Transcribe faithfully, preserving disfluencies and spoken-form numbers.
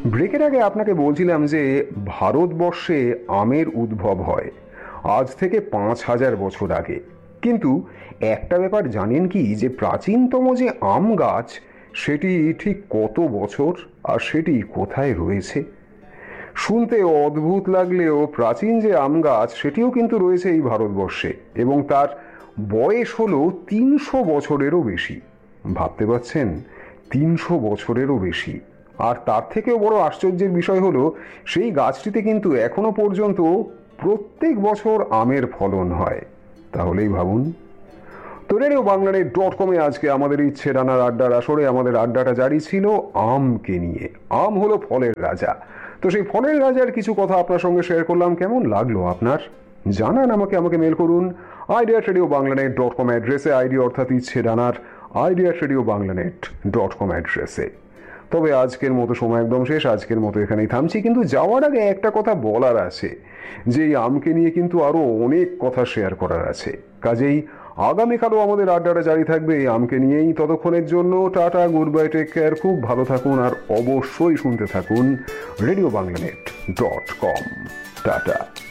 ব্রেকের আগে আপনাকে বলছিলাম যে ভারতবর্ষে আমের উদ্ভব হয় আজ থেকে পাঁচ হাজার বছর আগে। কিন্তু একটা ব্যাপার জানেন কি, যে প্রাচীনতম যে আম গাছ সেটি ঠিক কত বছর আর সেটি কোথায় রয়েছে? শুনতে অদ্ভুত লাগলেও প্রাচীন যে আম গাছ সেটিও কিন্তু রয়েছে এই ভারতবর্ষে, এবং তার বয়স হলো তিনশো বছরেরও বেশি। ভাবতে পারছেন, তিনশো বছরেরও বেশি। আর তার থেকেও বড় আশ্চর্যের বিষয় হলো, সেই গাছটিতে কিন্তু এখনো পর্যন্ত প্রত্যেক বছর আমের ফলন হয়। তাহলেই ভাবুন। তো রেডিও বাংলানেট ডট কমে আজকে আমাদের ইচ্ছে রানার আড্ডার আসরে আমাদের আড্ডাটা জারি ছিল আমকে নিয়ে। আম হলো ফলের রাজা। তো সেই ফলের রাজার কিছু কথা আপনার সঙ্গে শেয়ার করলাম। কেমন লাগলো আপনার? জানান আমাকে। আমাকে মেল করুন আইডিয়া রেডিও বাংলানেট ডট কম অ্যাড্রেসে, আইডিয়া অর্থাৎ ইচ্ছে রানার আইডিয়া রেডিও বাংলানেট ডট কম অ্যাড্রেসে। তবে আজকের মতো সময় একদম শেষ, আজকের মতো এখানেই থামছি। কিন্তু যাওয়ার আগে একটা কথা বলার আছে, যে এই আমকে নিয়ে কিন্তু আরো অনেক কথা শেয়ার করার আছে। কাজেই আগামীকালও আমাদের আড্ডাটা জারি থাকবে এই আমকে নিয়েই। ততক্ষণের জন্য tata, good bye, take care, খুব ভালো থাকুন, আর অবশ্যই শুনতে থাকুন রেডিও বাংলানেট ডট কম। টাটা।